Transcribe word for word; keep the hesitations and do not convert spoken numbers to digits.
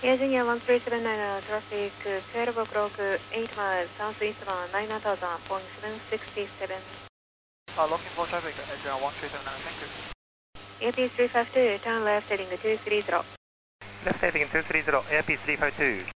Air Junior one three seven nine, uh, traffic uh, twelve o'clock, uh, eight miles, southeastbound, nine thousand, point seven six seven. Uh, looking for traffic, Air Junior one three seven nine, thank you. A P three five two, turn left heading two three zero. Left heading two three zero, A P three five two.